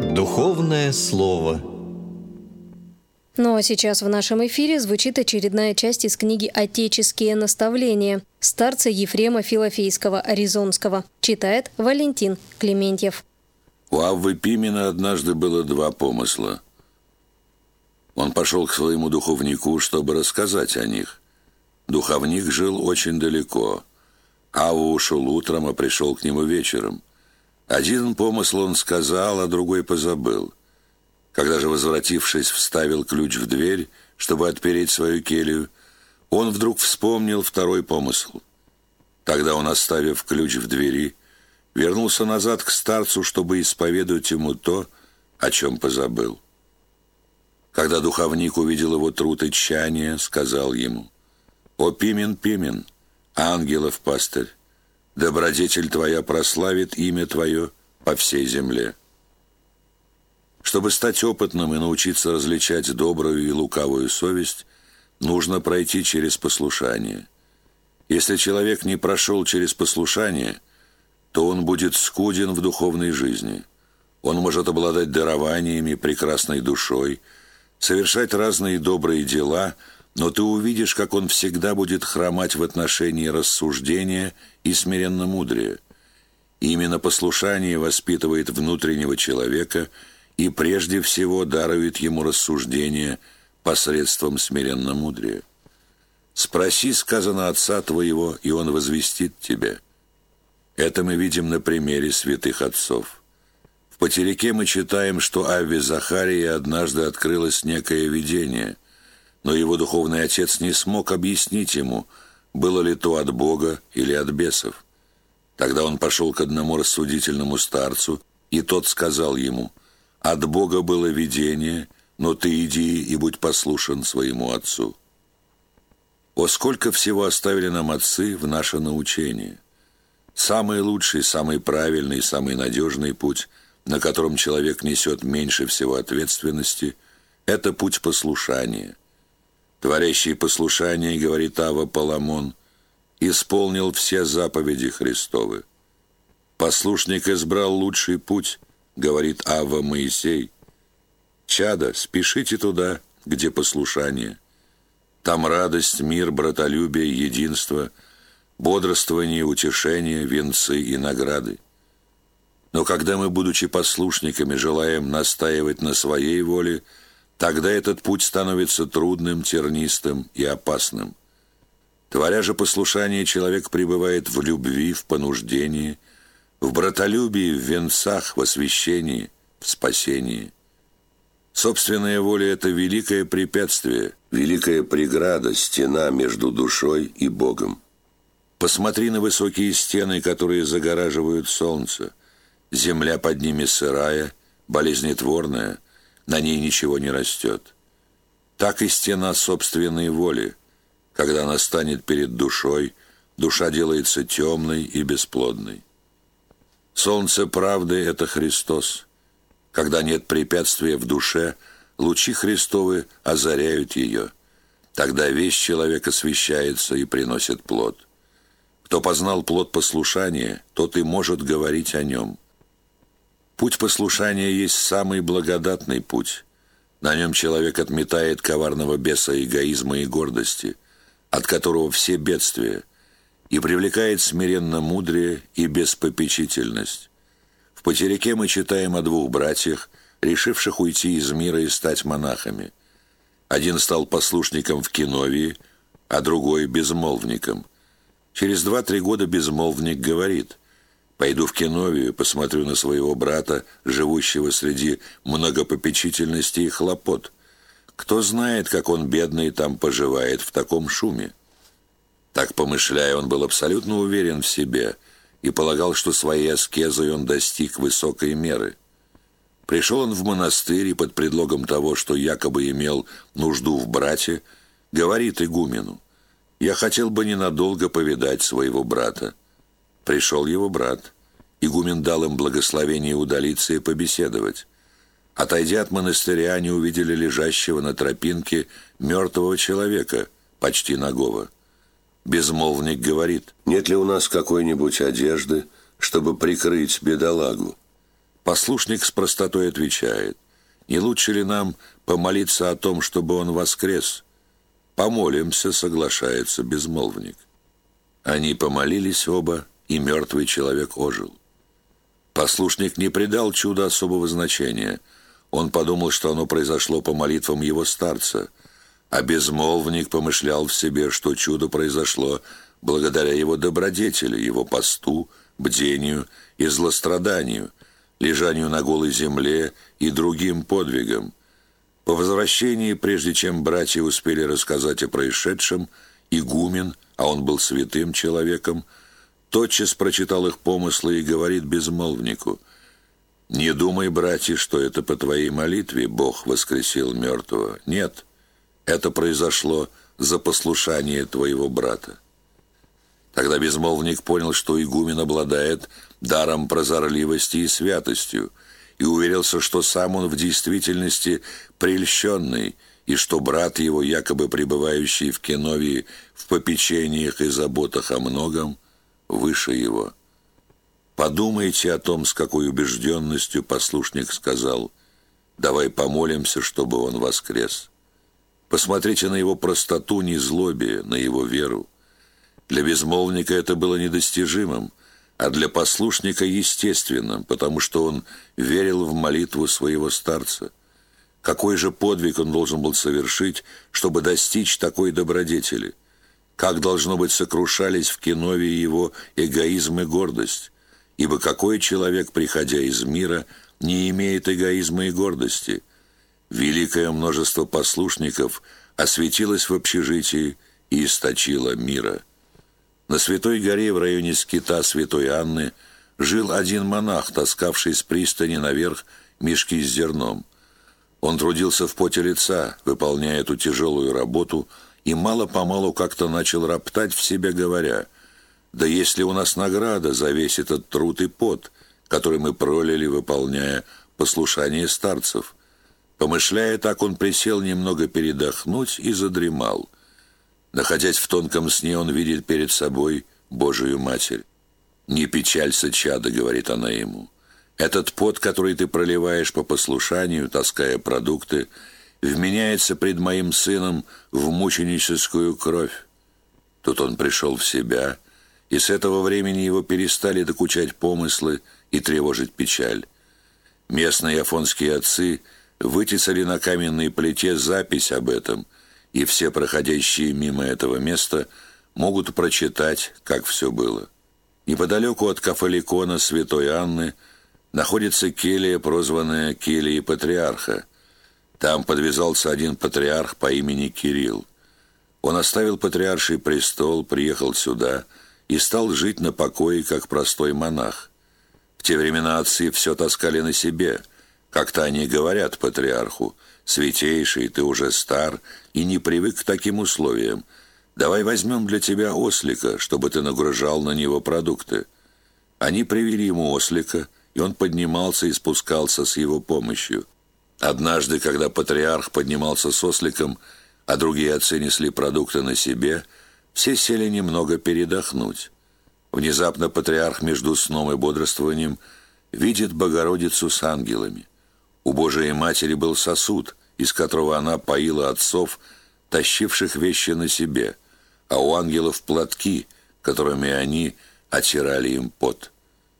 Духовное слово. Ну а сейчас в нашем эфире звучит очередная часть из книги «Отеческие наставления» старца Ефрема Филофейского Аризонского. Читает Валентин Клементьев. У Аввы Пимена однажды было два помысла. Он пошел к своему духовнику, чтобы рассказать о них. Духовник жил очень далеко. Авва ушел утром, а пришел к нему вечером. Один помысл он сказал, а другой позабыл. Когда же, возвратившись, вставил ключ в дверь, чтобы отпереть свою келью, он вдруг вспомнил второй помысл. Тогда он, оставив ключ в двери, вернулся назад к старцу, чтобы исповедовать ему то, о чем позабыл. Когда духовник увидел его труд и тщание, сказал ему: «О, Пимен, Пимен, ангелов пастырь, добродетель твоя прославит имя твое по всей земле». Чтобы стать опытным и научиться различать добрую и лукавую совесть, нужно пройти через послушание. Если человек не прошел через послушание, то он будет скуден в духовной жизни. Он может обладать дарованиями, прекрасной душой, совершать разные добрые дела, но ты увидишь, как он всегда будет хромать в отношении рассуждения и смиренномудрия. Именно послушание воспитывает внутреннего человека и прежде всего дарует ему рассуждение посредством смиренномудрия. «Спроси, сказано, отца твоего, и он возвестит тебе». Это мы видим на примере святых отцов. В Патерике мы читаем, что Авве Захарии однажды открылось некое видение, но его духовный отец не смог объяснить ему, было ли то от Бога или от бесов. Тогда он пошел к одному рассудительному старцу, и тот сказал ему: «От Бога было видение, но ты иди и будь послушен своему отцу». О, сколько всего оставили нам отцы в наше научение! Самый лучший, самый правильный, самый надежный путь, на котором человек несет меньше всего ответственности, это путь послушания. Творящий послушание, говорит Авва Паламон, исполнил все заповеди Христовы. Послушник избрал лучший путь, говорит Авва Моисей. Чадо, спешите туда, где послушание. Там радость, мир, братолюбие, единство, бодрствование, утешение, венцы и награды. Но когда мы, будучи послушниками, желаем настаивать на своей воле, тогда этот путь становится трудным, тернистым и опасным. Творя же послушание, человек пребывает в любви, в понуждении, в братолюбии, в венцах, в освящении, в спасении. Собственная воля – это великое препятствие, великая преграда, стена между душой и Богом. Посмотри на высокие стены, которые загораживают солнце. Земля под ними сырая, болезнетворная, на ней ничего не растет. Так и стена собственной воли. Когда она станет перед душой, душа делается темной и бесплодной. Солнце правды – это Христос. Когда нет препятствия в душе, лучи Христовы озаряют ее. Тогда весь человек освещается и приносит плод. Кто познал плод послушания, тот и может говорить о нем. Путь послушания есть самый благодатный путь. На нем человек отметает коварного беса эгоизма и гордости, от которого все бедствия, и привлекает смиренно-мудрее и беспопечительность. В Патерике мы читаем о двух братьях, решивших уйти из мира и стать монахами. Один стал послушником в Киновии, а другой – безмолвником. Через 2-3 года безмолвник говорит: «Пойду в Киновию, посмотрю на своего брата, живущего среди многопопечительности и хлопот. Кто знает, как он, бедный, там поживает в таком шуме». Так помышляя, он был абсолютно уверен в себе и полагал, что своей аскезой он достиг высокой меры. Пришел он в монастырь и под предлогом того, что якобы имел нужду в брате, говорит игумену: «Я хотел бы ненадолго повидать своего брата». Пришел его брат. Игумен дал им благословение удалиться и побеседовать. Отойдя от монастыря, они увидели лежащего на тропинке мертвого человека, почти нагого. Безмолвник говорит: «Нет ли у нас какой-нибудь одежды, чтобы прикрыть бедолагу?» Послушник с простотой отвечает: «Не лучше ли нам помолиться о том, чтобы он воскрес?» «Помолимся», — соглашается безмолвник. Они помолились оба, и мертвый человек ожил. Послушник не придал чуду особого значения. Он подумал, что оно произошло по молитвам его старца, а безмолвник помышлял в себе, что чудо произошло благодаря его добродетели, его посту, бдению и злостраданию, лежанию на голой земле и другим подвигам. По возвращении, прежде чем братья успели рассказать о происшедшем, игумен, а он был святым человеком, тотчас прочитал их помыслы и говорит безмолвнику: «Не думай, братья, что это по твоей молитве Бог воскресил мертвого. Нет, это произошло за послушание твоего брата». Тогда безмолвник понял, что игумен обладает даром прозорливости и святостью, и уверился, что сам он в действительности прельщенный, и что брат его, якобы пребывающий в Кеновии в попечениях и заботах о многом, выше его. Подумайте о том, с какой убежденностью послушник сказал: «Давай помолимся, чтобы он воскрес». Посмотрите на его простоту, незлобие, на его веру. Для безмолвника это было недостижимым, а для послушника естественным, потому что он верил в молитву своего старца. Какой же подвиг он должен был совершить, чтобы достичь такой добродетели? Как, должно быть, сокрушались в Кеновии его эгоизм и гордость? Ибо какой человек, приходя из мира, не имеет эгоизма и гордости? Великое множество послушников осветилось в общежитии и источило мира. На Святой горе в районе скита Святой Анны жил один монах, таскавший с пристани наверх мешки с зерном. Он трудился в поте лица, выполняя эту тяжелую работу, и мало-помалу как-то начал роптать в себе, говоря: «Да есть ли у нас награда за весь этот труд и пот, который мы пролили, выполняя послушание старцев?» Помышляя так, он присел немного передохнуть и задремал. Находясь в тонком сне, он видит перед собой Божию Матерь. «Не печалься, чадо», — говорит она ему. «Этот пот, который ты проливаешь по послушанию, таская продукты, вменяется пред моим сыном в мученическую кровь». Тут он пришел в себя, и с этого времени его перестали докучать помыслы и тревожить печаль. Местные афонские отцы вытесали на каменной плите запись об этом, и все проходящие мимо этого места могут прочитать, как все было. Неподалеку от Кафаликона Святой Анны находится келья, прозванная кельей патриарха. Там подвязался один патриарх по имени Кирилл. Он оставил патриарший престол, приехал сюда и стал жить на покое, как простой монах. В те времена отцы все таскали на себе. Как-то они говорят патриарху: «Святейший, ты уже стар и не привык к таким условиям. Давай возьмем для тебя ослика, чтобы ты нагружал на него продукты». Они привели ему ослика, и он поднимался и спускался с его помощью. Однажды, когда патриарх поднимался с осликом, а другие отцы несли продукты на себе, все сели немного передохнуть. Внезапно патриарх между сном и бодрствованием видит Богородицу с ангелами. У Божией Матери был сосуд, из которого она поила отцов, тащивших вещи на себе, а у ангелов платки, которыми они отирали им пот.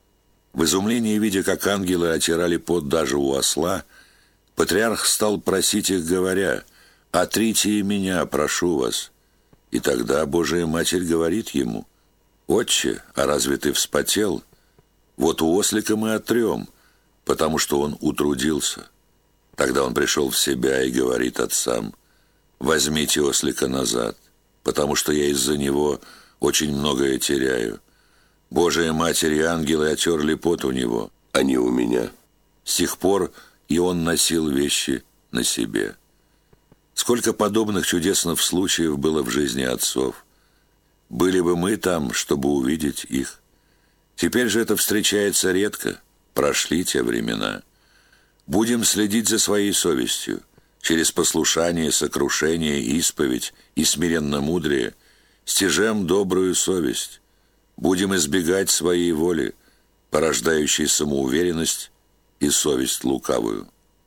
В изумлении, видя, как ангелы отирали пот даже у осла, патриарх стал просить их, говоря: «Отрите и меня, прошу вас». И тогда Божия Матерь говорит ему: «Отче, а разве ты вспотел? Вот у ослика мы отрем, потому что он утрудился». Тогда он пришел в себя и говорит отцам: «Возьмите ослика назад, потому что я из-за него очень многое теряю. Божия Матерь и ангелы отерли пот у него, а не у меня». С тех пор и он носил вещи на себе. Сколько подобных чудесных случаев было в жизни отцов. Были бы мы там, чтобы увидеть их. Теперь же это встречается редко. Прошли те времена. Будем следить за своей совестью. Через послушание, сокрушение, исповедь и смиренно-мудрее стяжем добрую совесть. Будем избегать своей воли, порождающей самоуверенность и совесть лукавую.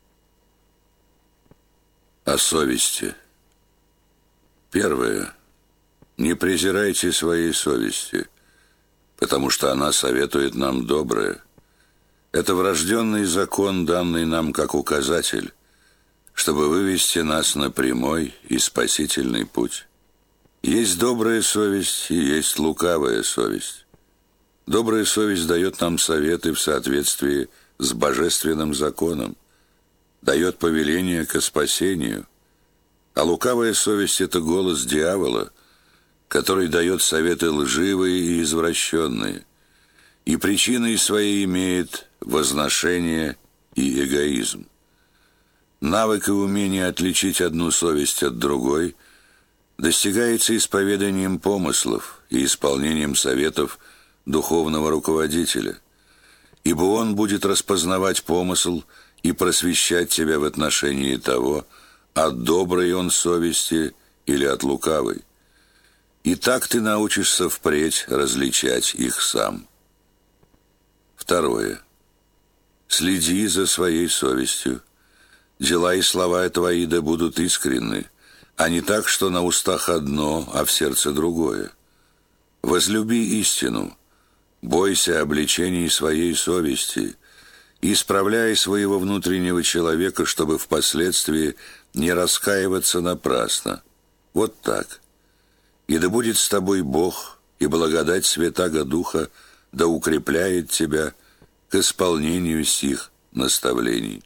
О совести. Первое. Не презирайте своей совести, потому что она советует нам доброе. Это врожденный закон, данный нам как указатель, чтобы вывести нас на прямой и спасительный путь. Есть добрая совесть и есть лукавая совесть. Добрая совесть дает нам советы в соответствии с божественным законом, дает повеление ко спасению, а лукавая совесть – это голос дьявола, который дает советы лживые и извращенные, и причиной своей имеет возношение и эгоизм. Навык и умение отличить одну совесть от другой достигается исповеданием помыслов и исполнением советов духовного руководителя, ибо он будет распознавать помысл и просвещать тебя в отношении того, от доброй он совести или от лукавой. И так ты научишься впредь различать их сам. Второе. Следи за своей совестью. Дела и слова твои да будут искренны, а не так, что на устах одно, а в сердце другое. Возлюби истину, бойся обличений своей совести, исправляй своего внутреннего человека, чтобы впоследствии не раскаиваться напрасно. Вот так. И да будет с тобой Бог, и благодать Святаго Духа да укрепляет тебя к исполнению сих наставлений.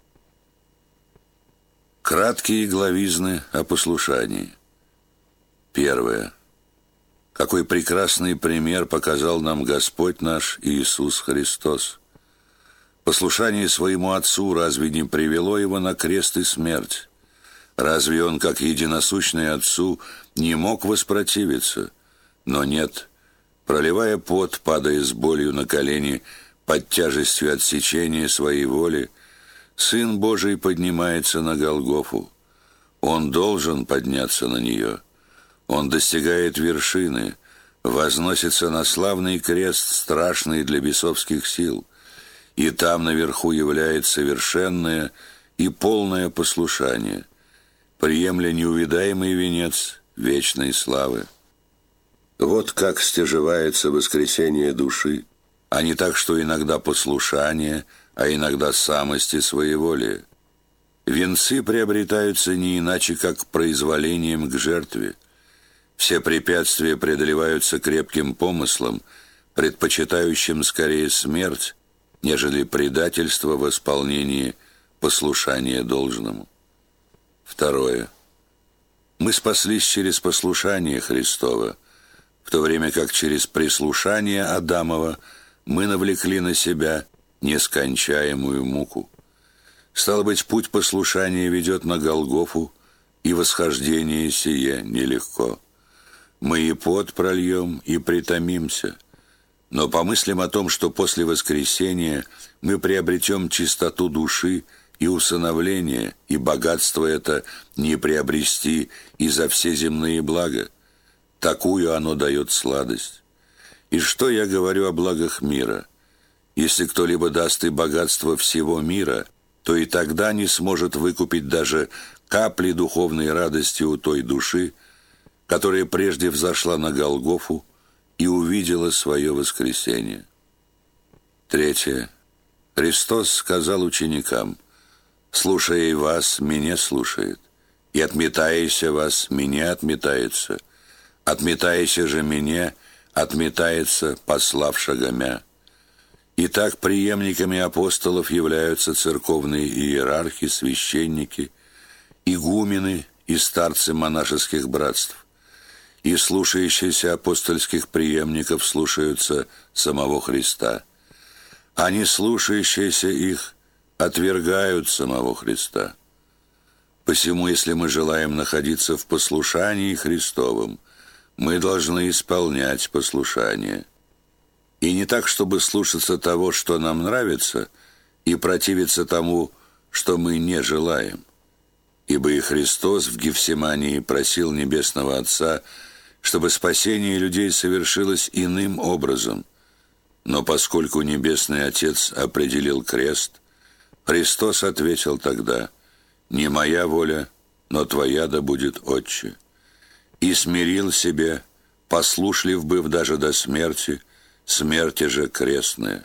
Краткие главизны о послушании. Первое. Какой прекрасный пример показал нам Господь наш Иисус Христос. Послушание своему Отцу разве не привело его на крест и смерть? Разве он, как единосущный Отцу, не мог воспротивиться? Но нет, проливая пот, падая с болью на колени под тяжестью отсечения своей воли, Сын Божий поднимается на Голгофу. Он должен подняться на нее. Он достигает вершины, возносится на славный крест, страшный для бесовских сил, и там наверху является совершенное и полное послушание, приемля неувидаемый венец вечной славы. Вот как стяжевается воскресение души, а не так, что иногда послушание, а иногда самость и своеволие. Венцы приобретаются не иначе, как произволением к жертве. Все препятствия преодолеваются крепким помыслом, предпочитающим скорее смерть, нежели предательство в исполнении послушания должному. Второе. Мы спаслись через послушание Христово, в то время как через прислушание Адамова мы навлекли на себя нескончаемую муку. Стало быть, путь послушания ведет на Голгофу, и восхождение сие нелегко. Мы и пот прольем, и притомимся, но помыслим о том, что после воскресения мы приобретем чистоту души и усыновление, и богатство это не приобрести и за все земные блага. Такую оно дает сладость. И что я говорю о благах мира? Если кто-либо даст и богатство всего мира, то и тогда не сможет выкупить даже капли духовной радости у той души, которая прежде взошла на Голгофу и увидела свое воскресение. Третье. Христос сказал ученикам: «Слушая вас, меня слушает, и отметаяся вас, меня отметается, отметаяся же меня, отметается пославшего мя». Итак, преемниками апостолов являются церковные иерархи, священники, игумены и старцы монашеских братств. И слушающиеся апостольских преемников слушаются самого Христа, а не слушающиеся их отвергают самого Христа. Посему, если мы желаем находиться в послушании Христовом, мы должны исполнять послушание. И не так, чтобы слушаться того, что нам нравится, и противиться тому, что мы не желаем. Ибо и Христос в Гефсимании просил Небесного Отца, чтобы спасение людей совершилось иным образом. Но поскольку Небесный Отец определил крест, Христос ответил тогда: «Не моя воля, но твоя да будет, Отче». И смирил себе, послушлив быв даже до смерти, смерти же крестная.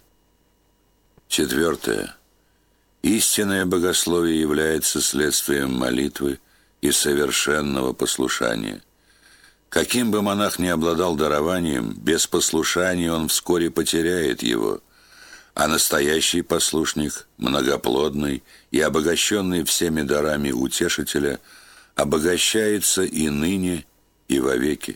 4. Истинное богословие является следствием молитвы и совершенного послушания. Каким бы монах ни обладал дарованием, без послушания он вскоре потеряет его, а настоящий послушник, многоплодный и обогащенный всеми дарами утешителя, обогащается и ныне, и вовеки.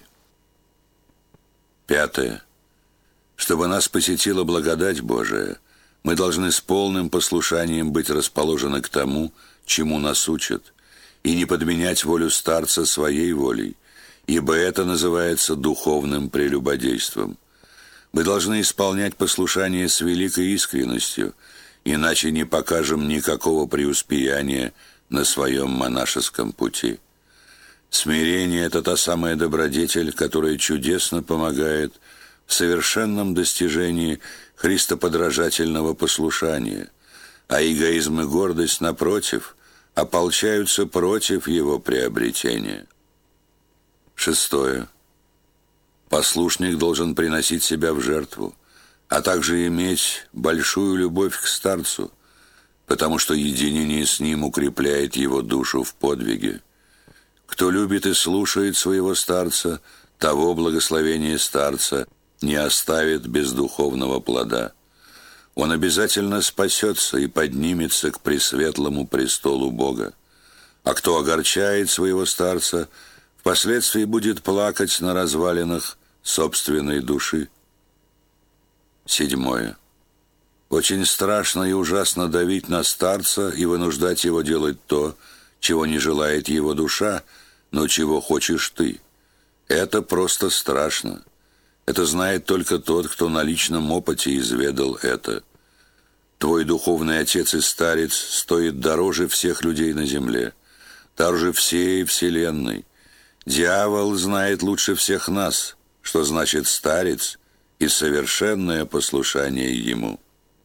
5. Чтобы нас посетила благодать Божия, мы должны с полным послушанием быть расположены к тому, чему нас учат, и не подменять волю старца своей волей, ибо это называется духовным прелюбодейством. Мы должны исполнять послушание с великой искренностью, иначе не покажем никакого преуспеяния на своем монашеском пути. Смирение – это та самая добродетель, которая чудесно помогает в совершенном достижении христоподражательного послушания, а эгоизм и гордость, напротив, ополчаются против его приобретения. 6. Послушник должен приносить себя в жертву, а также иметь большую любовь к старцу, потому что единение с ним укрепляет его душу в подвиге. Кто любит и слушает своего старца, того благословение старца не оставит без духовного плода. Он обязательно спасется и поднимется к пресветлому престолу Бога. А кто огорчает своего старца, впоследствии будет плакать на развалинах собственной души. 7. Очень страшно и ужасно давить на старца и вынуждать его делать то, чего не желает его душа, но чего хочешь ты. Это просто страшно. Это знает только тот, кто на личном опыте изведал это. Твой духовный отец и старец стоит дороже всех людей на земле, дороже всей вселенной. Дьявол знает лучше всех нас, что значит старец и совершенное послушание ему.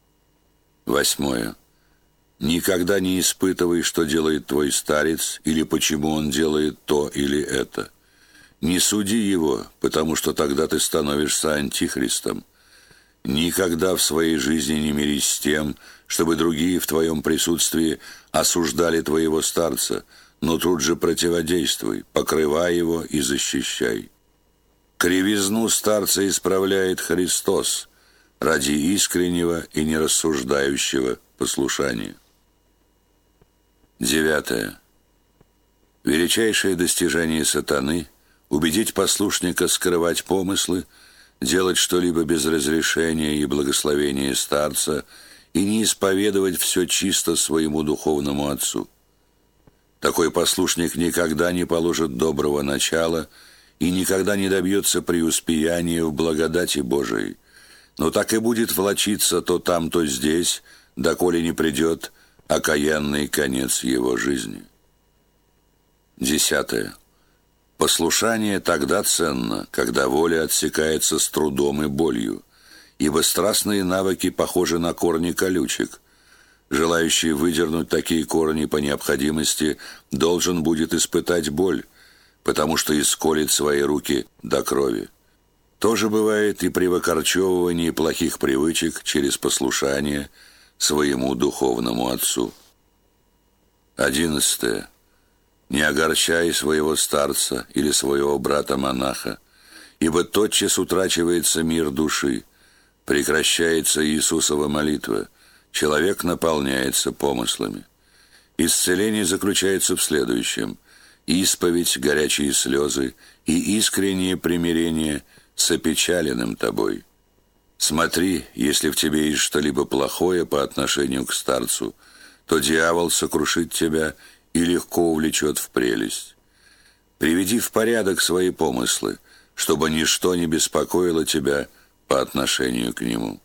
8. Никогда не испытывай, что делает твой старец, или почему он делает то или это. Не суди его, потому что тогда ты становишься антихристом. Никогда в своей жизни не мирись с тем, чтобы другие в твоем присутствии осуждали твоего старца, но тут же противодействуй, покрывай его и защищай. Кривизну старца исправляет Христос ради искреннего и нерассуждающего послушания. 9. Величайшее достижение сатаны – убедить послушника скрывать помыслы, делать что-либо без разрешения и благословения старца и не исповедовать все чисто своему духовному отцу. Такой послушник никогда не положит доброго начала и никогда не добьется преуспеяния в благодати Божией, но так и будет влачиться то там, то здесь, доколе не придет окаянный конец его жизни. 10. Послушание тогда ценно, когда воля отсекается с трудом и болью, ибо страстные навыки похожи на корни колючек. Желающий выдернуть такие корни по необходимости должен будет испытать боль, потому что исколет свои руки до крови. То же бывает и при выкорчевывании плохих привычек через послушание своему духовному отцу. 11. Не огорчай своего старца или своего брата-монаха, ибо тотчас утрачивается мир души, прекращается Иисусова молитва, человек наполняется помыслами. Исцеление заключается в следующем: исповедь, горячие слезы и искреннее примирение с опечаленным тобой. Смотри, если в тебе есть что-либо плохое по отношению к старцу, то дьявол сокрушит тебя и легко увлечет в прелесть. Приведи в порядок свои помыслы, чтобы ничто не беспокоило тебя по отношению к нему.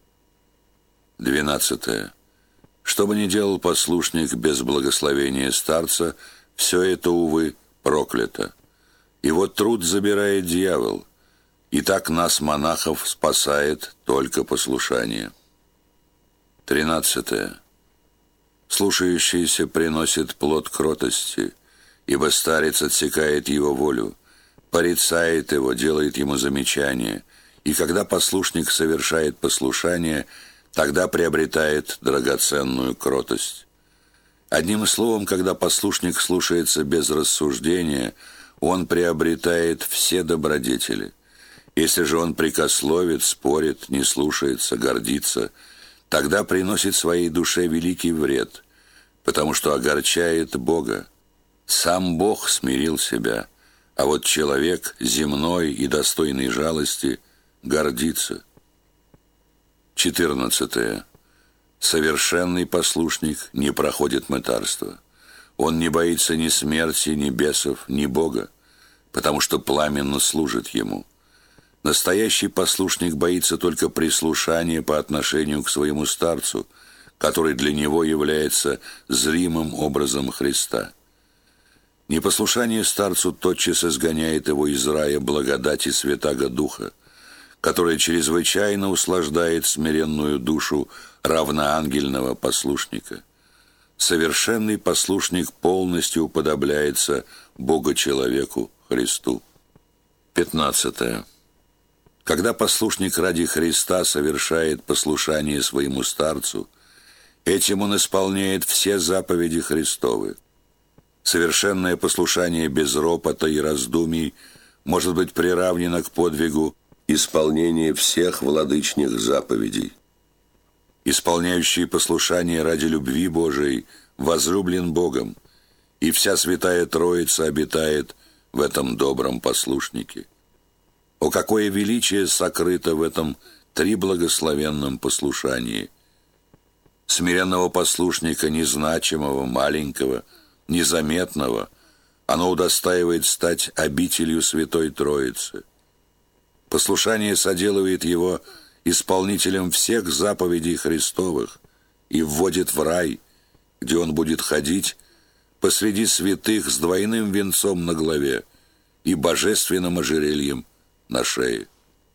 12. Что бы ни делал послушник без благословения старца, все это, увы, проклято. И вот труд забирает дьявол, и так нас, монахов, спасает только послушание. 13. Слушающийся приносит плод кротости, ибо старец отсекает его волю, порицает его, делает ему замечания, и когда послушник совершает послушание, тогда приобретает драгоценную кротость. Одним словом, когда послушник слушается без рассуждения, он приобретает все добродетели. Если же он прекословит, спорит, не слушается, гордится, тогда приносит своей душе великий вред, потому что огорчает Бога. Сам Бог смирил себя, а вот человек, земной и достойный жалости, гордится. 14. Совершенный послушник не проходит мытарства. Он не боится ни смерти, ни бесов, ни Бога, потому что пламенно служит Ему. Настоящий послушник боится только прислушания по отношению к своему старцу, который для него является зримым образом Христа. Непослушание старцу тотчас изгоняет его из рая благодати Святаго Духа, которая чрезвычайно услаждает смиренную душу равноангельного послушника. Совершенный послушник полностью уподобляется Бога-человеку Христу. 15. Когда послушник ради Христа совершает послушание своему старцу, этим он исполняет все заповеди Христовы. Совершенное послушание без ропота и раздумий может быть приравнено к подвигу исполнения всех владычных заповедей. Исполняющий послушание ради любви Божией возлюблен Богом, и вся Святая Троица обитает в этом добром послушнике. О, какое величие сокрыто в этом триблагословенном послушании! Смиренного послушника, незначимого, маленького, незаметного, оно удостаивает стать обителью Святой Троицы. Послушание соделывает его исполнителем всех заповедей Христовых и вводит в рай, где он будет ходить посреди святых с двойным венцом на голове и божественным ожерельем на шее.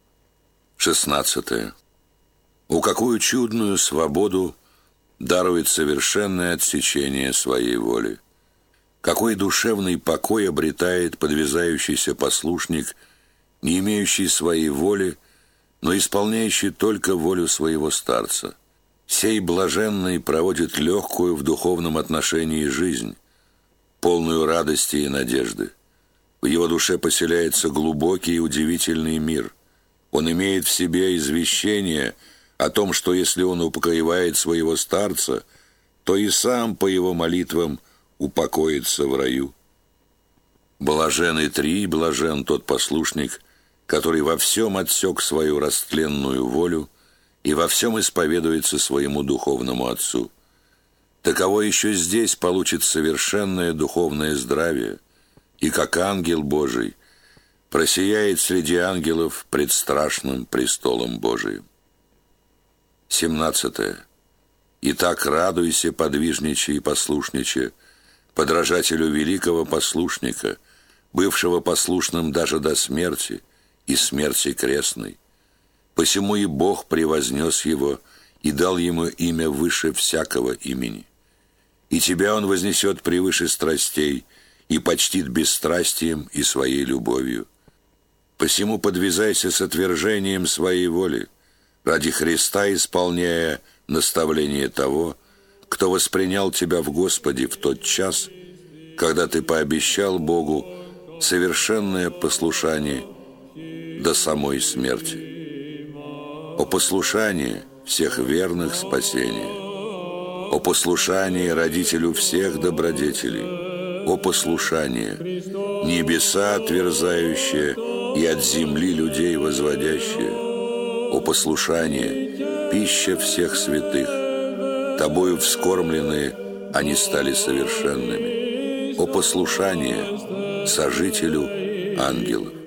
16. О, какую чудную свободу дарует совершенное отсечение своей воли! Какой душевный покой обретает подвязающийся послушник, не имеющий своей воли, но исполняющий только волю своего старца. Сей блаженный проводит легкую в духовном отношении жизнь, полную радости и надежды. В его душе поселяется глубокий и удивительный мир. Он имеет в себе извещение о том, что если он упокоивает своего старца, то и сам по его молитвам упокоится в раю. Блажен и три, блажен тот послушник, который во всем отсек свою растленную волю и во всем исповедуется своему духовному отцу. Таково еще здесь получит совершенное духовное здравие, и как ангел Божий просияет среди ангелов пред страшным престолом Божиим. 17. Итак, радуйся, подвижниче и послушниче, подражателю великого послушника, бывшего послушным даже до смерти и смерти крестной. Посему и Бог превознес его и дал ему имя выше всякого имени. И тебя он вознесет превыше страстей и почтит бесстрастием и своей любовью. Посему подвязайся с отвержением своей воли, ради Христа исполняя наставление того, кто воспринял тебя в Господе в тот час, когда ты пообещал Богу совершенное послушание до самой смерти. О послушании всех верных спасения! О послушании родителю всех добродетелей! О послушании небеса отверзающие и от земли людей возводящие! О послушании пища всех святых! Тобою вскормленные они стали совершенными. О послушании сожителю ангелов!